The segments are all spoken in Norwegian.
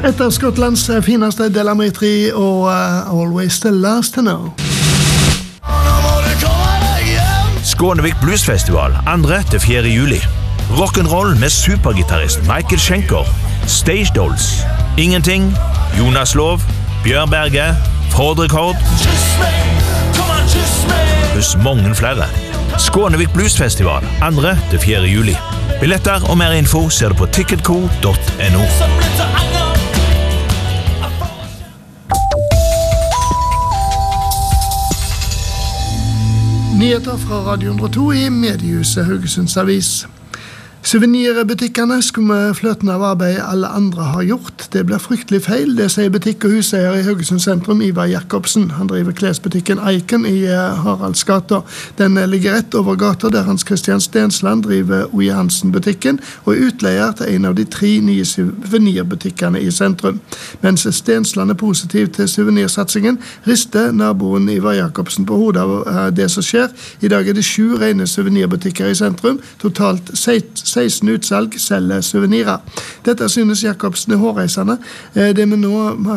Et av Skottlands fineste Del Amitri og Always the Last to Know. Skånevik Bluesfestival 2.–4. juli. Rock'n'roll med supergitarrist Michael Schenker, Stage Dolls, Ingenting, Jonas Lov, Bjørn Berge, Fordrekord, pluss mange flere. Skånevik Bluesfestival 2.–4. juli. Billetter og mer info ser du på ticketco.no. Nyheter fra Radio 102 i Mediehuset Haugesunds Avis. Souvenirbutikkene skummer fløten av arbeid alle andre har gjort. Det blir fryktelig feil, det sier butikk- og huseier i Haugesund sentrum, Ivar Jakobsen. Han driver klesbutikken Eiken i Haraldsgata. Den ligger rett over gata der Hans Christian Stensland driver O.J. Hansen-butikken og er utleier til en av de 3 nye souvenirbutikkene i sentrum. Mens Stensland er positiv til souvenirsatsingen, rister naboen Ivar Jakobsen på hodet av det som skjer. I dag er det 7 rene souvenirbutikker i sentrum, totalt 16 utsalg selger souvenirer. Dette synes Jakobsen er hårreisende. Det vi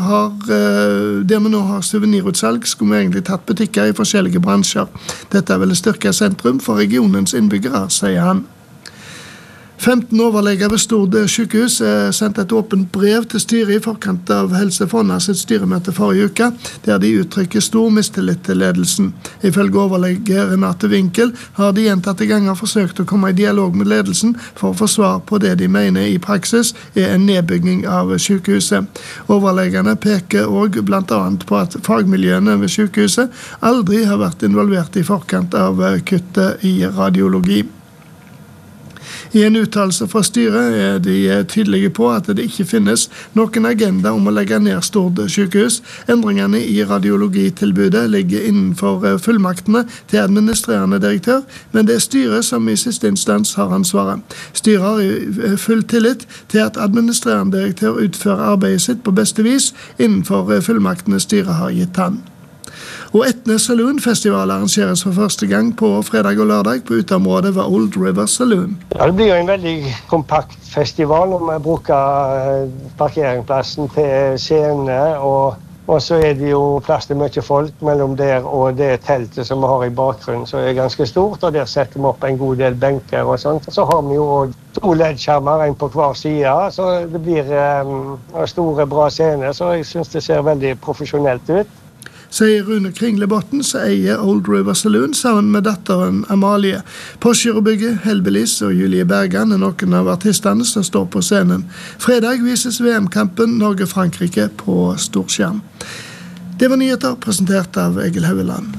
nå har souvenirutsalg, skulle vi egentlig tatt butikker i forskjellige bransjer. Dette ville styrke sentrum for regionens innbyggere, sier han. 15 overleger ved Stord sykehus sendte et åpent brev til styret i forkant av Helse Fonna sitt styremøte forrige uke, der de uttrykker stor mistillit til ledelsen. Ifølge overlege Renate Winkel har de gjentatte ganger forsøkt å komme i dialog med ledelsen for å få svar på det de mener i praksis er en nedbygging av sykehuset. Overlegerne peker også blant annet på at fagmiljøene ved sykehuset aldri har vært involvert i forkant av kuttet i radiologi. I en uttalelse fra styret er de tydelige på at det ikke finnes noen agenda om å legge ned Stord sykehus. Endringene i radiologitilbudet ligger innenfor fullmaktene til administrerende direktør, men det er styret som i siste instans har ansvaret. Styret har full tillit til at administrerende direktør utfører arbeidet sitt på beste vis innenfor fullmaktene styret har gitt han. Og Etne Saloon Festival arrangeres for første gang på fredag og lørdag på uteområdet ved Old River Saloon. Ja, det blir jo en veldig kompakt festival når vi bruker parkeringsplassen til scenene, og så er det jo plass til mye folk mellom der og det teltet som vi har i bakgrunnen, som er ganske stort, og der setter vi opp en god del benker og sånt. Så har vi jo 2 LED-skjermer, en på hver side, så det blir store, bra scener, så jeg synes det ser veldig profesjonelt ut. Sier Rune Kringlebotten, som eier Old River Saloon sammen med datteren Amalie. Påskjørebygget, Helbelis og Julie Bergan er noen av artistene som står på scenen. Fredag vises VM-kampen Norge-Frankrike på storskjerm. Det var nyheter presentert av Egil Haueland.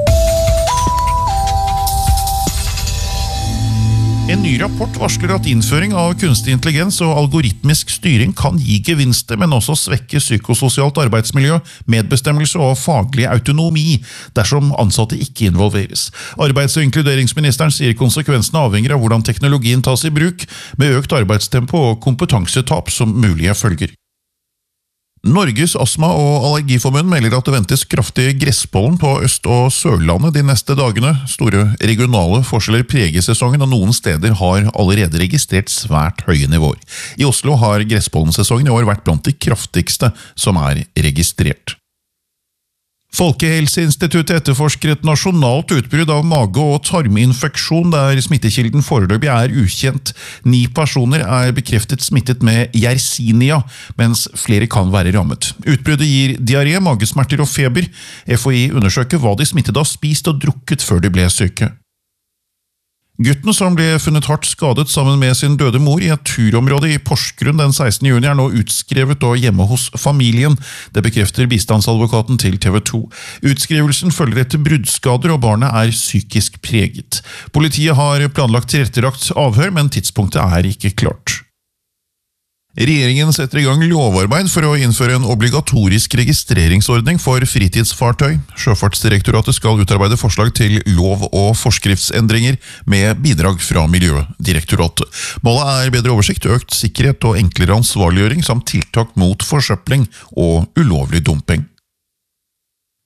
En ny rapport varsler at innføring av kunstig intelligens og algoritmisk styring kan gi gevinster, men også svekke psykososialt arbeidsmiljø, medbestemmelse og faglig autonomi dersom ansatte ikke involveres. Arbeids- og inkluderingsministeren sier konsekvensene avhenger av hvordan teknologien tas i bruk, med økt arbeidstempo og kompetansetap som mulige følger. Norges Astma- og Allergiforbund melder at det ventes kraftig gresspollen på Øst- og Sørlandet de neste dagene. Store regionale forskjeller preger sesongen, og noen steder har allerede registrert svært høye nivåer. I Oslo har gresspollensesongen i år vært blant de kraftigste som er registrert. Folkehelseinstituttet etterforsker et nasjonalt utbrudd av mage- og tarminfeksjon der smittekilden foreløpig er ukjent. 9 personer er bekreftet smittet med Yersinia, mens flere kan være rammet. Utbruddet gir diaré, magesmerter og feber. FHI undersøker hva de smittede har spist og drukket før de ble syke. Gutten som ble funnet hardt skadet sammen med sin døde mor i et turområde i Porsgrunn den 16. juni er nå utskrevet og hjemme hos familien. Det bekrefter bistandsadvokaten til TV 2. Utskrivelsen følger etter bruddskader, og barnet er psykisk preget. Politiet har planlagt tilrettelagt avhør, men tidspunktet er ikke klart. Regjeringen setter i gang lovarbeid for å innføre en obligatorisk registreringsordning for fritidsfartøy. Sjøfartsdirektoratet skal utarbeide forslag til lov- og forskriftsendringer med bidrag fra Miljødirektoratet. Målet er bedre oversikt, økt sikkerhet og enklere ansvarliggjøring samt tiltak mot forsøpling og ulovlig dumping.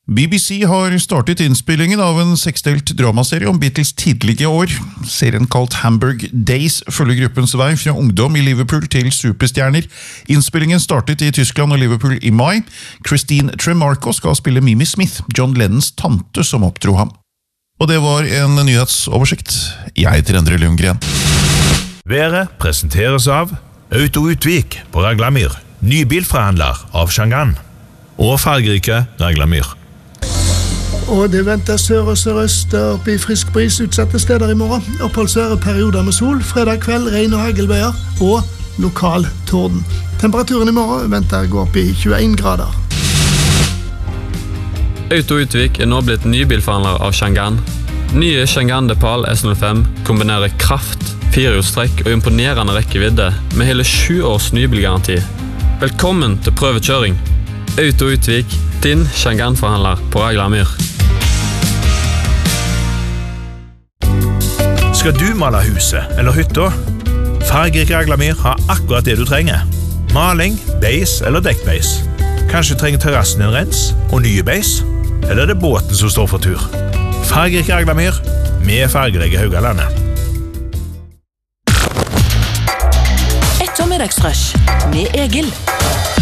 BBC har startet innspillingen av en seksdelt dramaserie om Beatles tidlige år. Serien kalt Hamburg Days følger gruppens vei fra ungdom i Liverpool til superstjerner. Innspillingen startet i Tyskland og Liverpool i mai. Christine Tremarco skal spille Mimi Smith, John Lennons tante som oppdro ham. Og det var en nyhetsoversikt. Jeg heter Endre Lundgren. Været presenteres av Auto Utvik på Raglamyr, nybilforhandler av Shangan, og fargerike Raglamyr. Og det venter sør og sørøst opp i frisk bris utsatte steder i morgen. Oppholdsværet perioder med sol, fredag kveld, regn og hagelbøyer og lokal torden. Temperaturen i morgen venter gå opp i 21 grader. Auto Utvik nå blitt nybilforhandler av Shangan. Nye Shangan Depal S05 kombinerer kraft, 4-hjulstrekk og imponerende rekkevidde med hele 7 års nybilgaranti. Velkommen til prøvekjøring. Auto Utvik, din Shangan-forhandler på Raglamyr. Skal du male huset eller hytta? Fargerik Raglamyr har akkurat det du trenger. Maling, beis eller dekkbeis. Kanskje trenger terrassen en rens og nye beis? Eller er det båten som står for tur? Fargerik Raglamyr med fargerike Haugalandet. Ettermiddagsrush med Egil.